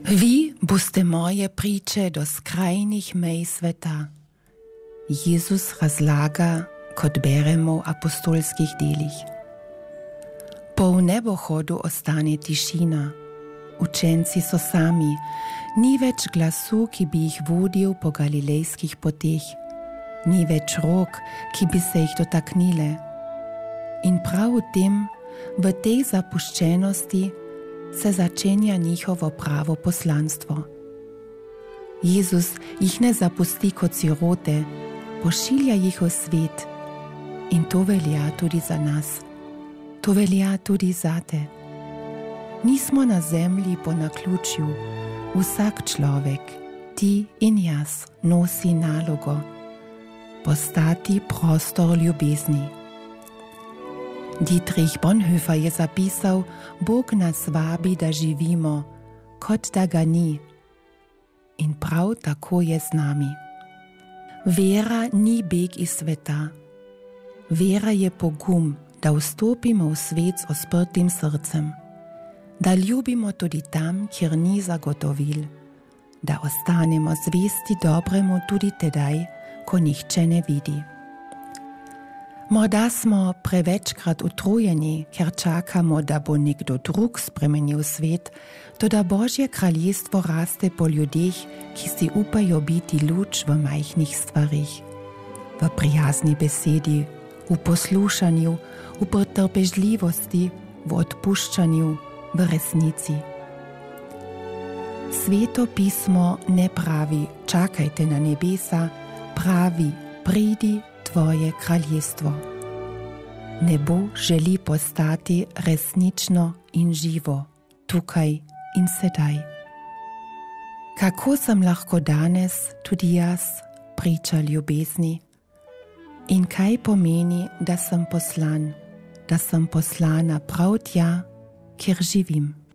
Vi boste moje priče do skrajnih mej sveta. Jezus razlaga, kot beremo v apostolskih delih. Po nebohodu ostane tišina. Učenci so sami, ni več glasu, ki bi jih vodil po galilejskih poteh, ni več rok, ki bi se jih dotaknile. In prav v tej zapuščenosti se začenja njihovo pravo poslanstvo. Jezus jih ne zapusti kot sirote, pošilja jih v svet. In to velja tudi za nas. To velja tudi zate. Nismo na zemlji po naključju. Vsak človek, ti in jaz, nosi nalogo postati prostor ljubezni. Dietrich Bonhoeffer je zapisal, Bog nas vabi, da živimo, kot da ga ni. In prav tako je z nami. Vera ni beg iz sveta. Vera je pogum, da vstopimo v svet s odprtim srcem, da ljubimo tudi tam, kjer ni zagotovil, da ostanemo zvesti dobremu tudi tedaj, ko nihče ne vidi. Morda smo prevečkrat utrujeni, ker čakamo, da bo nekdo drug spremenil svet, toda Božje kraljestvo raste po ljudeh, ki si upajo biti luč v majhnih stvarih, v prijazni besedi, v poslušanju, v potrpežljivosti, v odpuščanju, v resnici. Sveto pismo ne pravi, čakajte na nebesa, pravi, pridi tvoje kraljestvo. Nebo želi postati resnično in živo, tukaj in sedaj. Kako sem lahko danes tudi jaz priča ljubezni? In kaj pomeni, da sem poslan, da sem poslana prav tja, kjer živim?